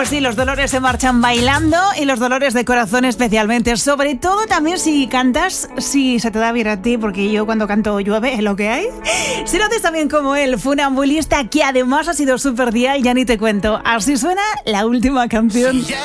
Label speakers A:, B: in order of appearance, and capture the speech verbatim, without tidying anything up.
A: Pues sí, los dolores se marchan bailando y los dolores de corazón especialmente. Sobre todo también si cantas, si se te da bien a ti, porque yo cuando canto llueve, es lo que hay. Si lo haces también como él, funambulista, que además ha sido súper día y ya ni te cuento. Así suena la última canción.